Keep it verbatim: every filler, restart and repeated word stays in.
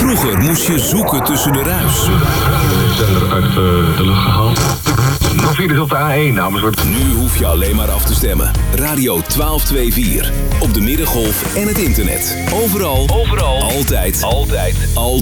Vroeger moest je zoeken tussen de ruis. De zender uit uh, de lucht gehaald. Nog vier is op de A één, Amersfoort. Nu hoef je alleen maar af te stemmen. Radio twaalf tweeënveertig. Op de middengolf en het internet. Overal. Overal. Altijd. Altijd. Altijd.